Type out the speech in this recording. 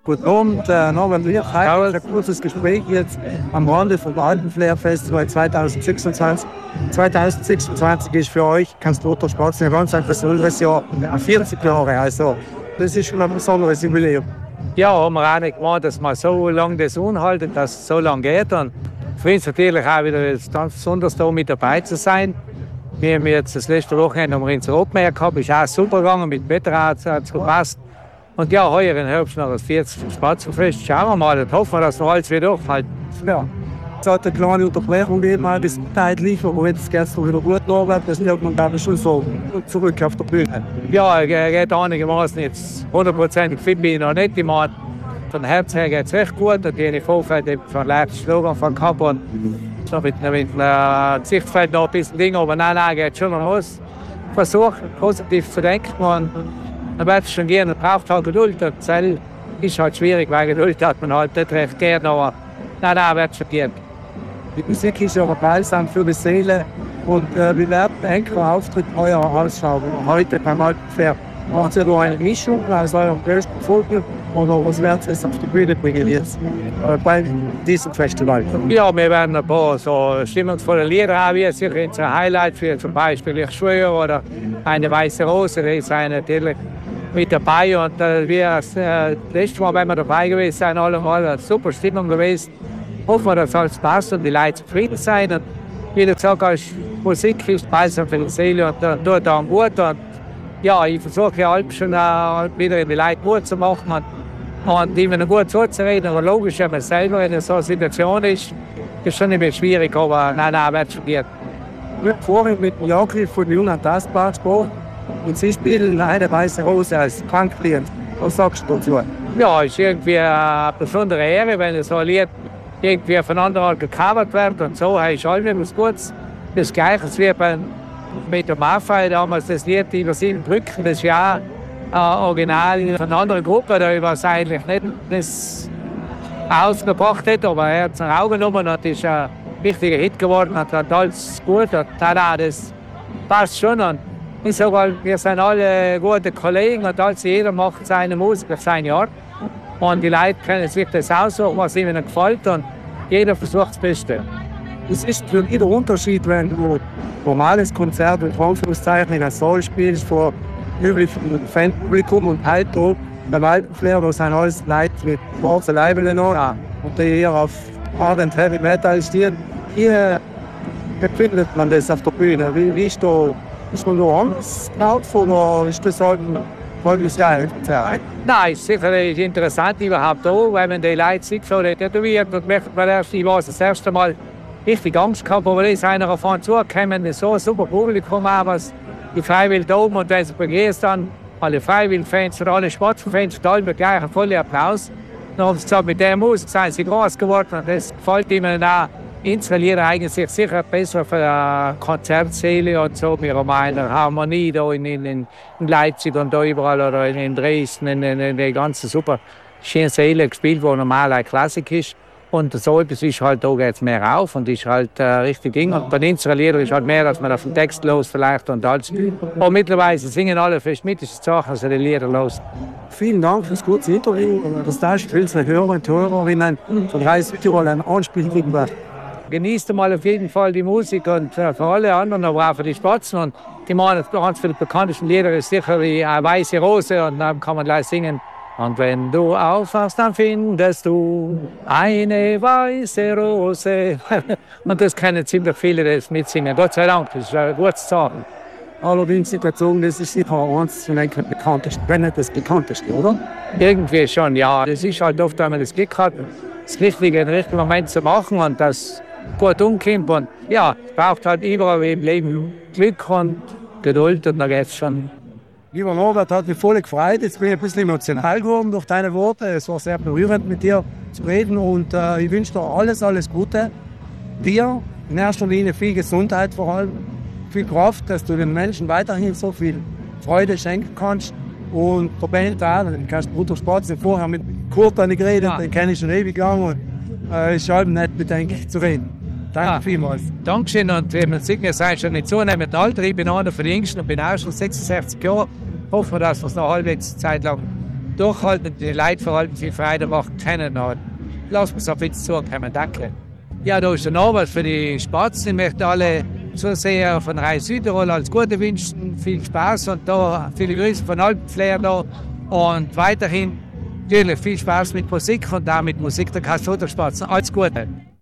Guten Abend, Norbert Lier. Ein kurzes Gespräch jetzt am Rande vom Alpenflair Festival 2026. 2026 ist für euch, kannst du Otto Spatz ein ganz besonderes Jahr, 40 Jahre. Also, das ist schon ein besonderes Jubiläum. Ja, haben wir auch nicht gemacht, dass wir so lange das anhalten, dass es so lange geht. Und für uns natürlich auch wieder ganz besonders da mit dabei zu sein. Wir haben jetzt das letzte Wochenende in der Open gehabt, ist auch super gegangen, mit dem Wetter hat es gepasst. Und ja, heuer im Herbst noch das 40. Spatzenfest. Schauen wir mal und hoffen, dass wir alles wieder durchhalten. Ja, es hat eine kleine Unterbrechung gegeben, mal bis zeitlich, aber jetzt geht es wieder gut, Norbert. Das wird man, glaube ich, schon so zurück auf der Bühne. Ja, geht einigermaßen jetzt 100% fit bin ich noch nicht. Ich meine, von Herz her geht es recht gut. Da gehe ich Vorfeld von Leipzig Slogan von Kappern. So mit Sichtfeld noch ein bisschen Ding, aber nein, geht schon noch los. Versuche positiv zu denken. Dann wird es schon gehen, man braucht halt Geduld. Das ist halt schwierig, weil Geduld hat man halt nicht recht gern, aber nein, wird es schon gehen. Die Musik ist ja ein Balsam für die Seele. Und wie wird der Enker-Auftritt heuer ausschauen? Heute beim Alpenflair. Macht ihr da eine Mischung aus eurem größten Vogel oder was wird es auf die Bühne bringen jetzt bei diesem Festival? Ja, wir werden ein paar so stimmungsvolle Lieder haben, wie sicher ein Highlight für zum Beispiel Ich schwöre oder Eine weiße Rose, da ist natürlich mit dabei. Und wie das letzte Mal, wenn wir dabei gewesen sind, allemal eine super Stimmung gewesen. Hoffen wir, dass alles passt und die Leute zufrieden sein. Und wie du gesagt hast, Musik ist Balsam für die Seele und tut auch gut. Und ja, ich versuche ja schon wieder die Leute gut zu machen und ihnen gut zuzureden. Aber logisch, wenn man selber in so einer Situation ist, ist schon ein bisschen schwierig, aber nein, wird schon gehen. Wir haben vorhin mit dem Jagri von Juna Tasbach gesprochen und sie spielen Eine weiße Rose als Kranklied. Was sagst du dazu? Ja, es ist irgendwie eine besondere Ehre, wenn so ein Lied irgendwie von anderen gecovert wird und so, ist alles etwas Gutes. Das Gleiche wie mit der Maffei damals das Lied über 7 Brücken, das ist ja auch original von einer anderen Gruppe, da war es eigentlich nicht das ausgebracht hat, aber er hat es nach Augen genommen und ist ein wichtiger Hit geworden, hat alles gut und das passt schon. Und ich sage, wir sind alle gute Kollegen und jeder macht seine Musik auf seine Art. Und die Leute können sich das aussuchen, was ihnen gefällt und jeder versucht das Beste. Es ist für jeder Unterschied, wenn du ein normales Konzert mit Anführungszeichen in einem Saal spielst vor üblichem Fanpublikum und halt da beim Alpenflair, da sind alles Leute mit schwarzen Leibeln noch und die hier auf Hard and Heavy Metal stehen. Hier findet man das auf der Bühne. Wie ist man da Angst drauf oder ist das halt ein volles Jahr? Nein, es ist sicherlich interessant überhaupt auch, weil man die Leute sieht, so tätowiert und merkt man erst, ich war das erste Mal richtig Angst gehabt, aber da ist einer auf einen zugekommen, so ein super Publikum auch, was die Freiwilligen da oben und wenn sie begehst dann, alle Freiwilligen-Fans oder alle Sportfans, da mit gleich einen vollen Applaus. Dann haben sie gesagt, mit der Musik sind sie groß geworden und das gefällt ihnen auch. Unsere Lieder eignen sich sicher besser für eine Konzertsäle und so. Wir haben eine Harmonie da in Leipzig und da überall oder in Dresden, in der ganzen super schönen Säle gespielt, wo normal eine Klassik ist. Und so etwas ist halt, da geht es mehr auf und ist halt richtig Ding. Und bei unseren Liedern ist halt mehr, dass man auf den Text los vielleicht und alles. Und mittlerweile singen alle fest mit, ist die Sache, also die Lieder los. Vielen Dank fürs kurze Interview. Das darfst du unsere Hörer und Hörerinnen von Reis Südtirol ein Anspieltipp machen. Genießt mal auf jeden Fall die Musik und für alle anderen, aber auch für die Spatzen. Und die meinen, ganz viele bekanntesten Lieder ist sicher wie Eine weiße Rose und dann kann man gleich singen. Und wenn du aufwachst, dann findest du eine weiße Rose. Und das können ziemlich viele das mitsingen. Gott sei Dank, das ist ein gutes Zeichen. Allerdings Situation, das ist sicher eins von den bekanntesten, wenn nicht das bekannteste, oder? Irgendwie schon, ja. Das ist halt oft, wenn man das Glück hat, das Richtige im richtigen Moment zu machen und das gut umkommt. Und ja, es braucht halt überall im Leben Glück und Geduld und dann geht's schon. Lieber Norbert, hat mich voll gefreut. Jetzt bin ich ein bisschen emotional geworden durch deine Worte. Es war sehr berührend, mit dir zu reden und ich wünsche dir alles Gute. Dir in erster Linie viel Gesundheit, vor allem viel Kraft, dass du den Menschen weiterhin so viel Freude schenken kannst. Und der Band auch, den kannst du Otto Spatz vorher mit Kurt geredet, ja. Den kenne ich schon ewig lang und es ist halt nett, mit denen zu reden. Danke vielmals. Dankeschön und wir sehen, ihr seid schon nicht zunehmend Alter. Ich bin einer von den Jüngsten und bin auch schon 66 Jahre. Hoffen wir, dass wir es noch halbwegs Zeit lang durchhalten, die Leute vor allem viel Freude macht, kennen. Und lass uns auf uns zukommen. Danke. Ja, da ist noch was für die Spatzen. Ich möchte alle Zuseher von Reis Südtirol als Gute wünschen. Viel Spaß und da viele Grüße von Alpenflair da. Und weiterhin natürlich viel Spaß mit Musik und damit Musik der Kastroder Spatzen. Alles Gute.